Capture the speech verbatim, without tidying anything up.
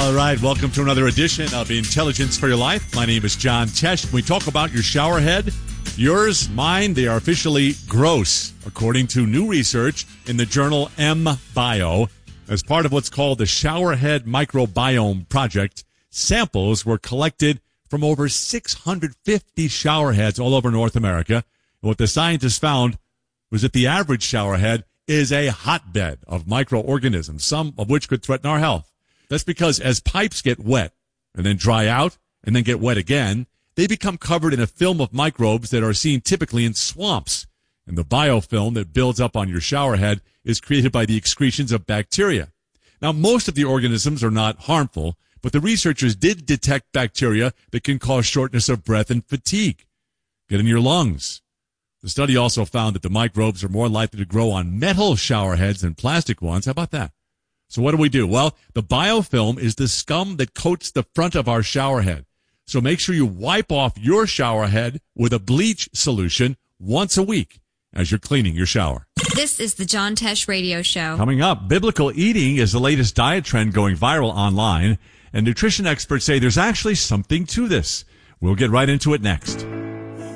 All right, welcome to another edition of Intelligence for Your Life. My name is John Tesh. We talk about your shower head. Yours, mine, they are officially gross, according to new research in the journal MBio. As part of what's called the Showerhead Microbiome Project, samples were collected from over six hundred fifty showerheads all over North America. And what the scientists found was that the average showerhead is a hotbed of microorganisms, some of which could threaten our health. That's because as pipes get wet and then dry out and then get wet again, they become covered in a film of microbes that are seen typically in swamps. And the biofilm that builds up on your showerhead is created by the excretions of bacteria. Now, most of the organisms are not harmful, but the researchers did detect bacteria that can cause shortness of breath and fatigue. Get in your lungs. The study also found that the microbes are more likely to grow on metal showerheads than plastic ones. How about that? So what do we do? Well, the biofilm is the scum that coats the front of our showerhead. So make sure you wipe off your showerhead with a bleach solution once a week as you're cleaning your shower. This is the John Tesh Radio Show. Coming up, biblical eating is the latest diet trend going viral online, and nutrition experts say there's actually something to this. We'll get right into it next.